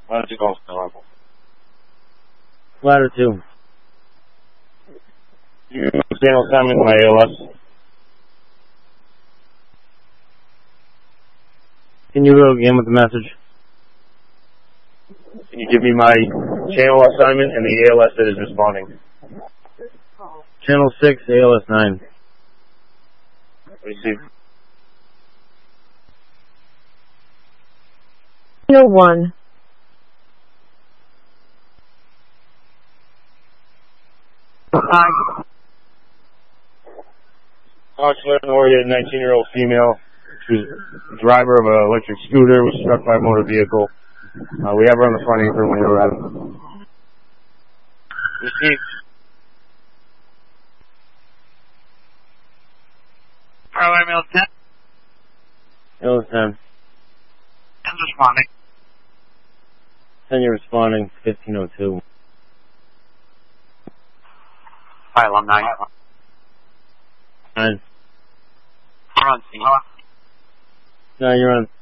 Ladder 2 calls still. Ladder 2. Channel assignment, my ALS. Can you go again with the message? Can you give me my channel assignment and the ALS that is responding? Channel 6, ALS 9. Receive. Channel 1. Hi. Oxford, Oregon, 19-year-old female. She was a driver of an electric scooter, was struck by a motor vehicle. We have her on the front apron when you're at Received. Parallel mail 10. ALS 10. I'm responding. 10, you're responding. 1502. File on 9. 9. We're on scene. 9, you're on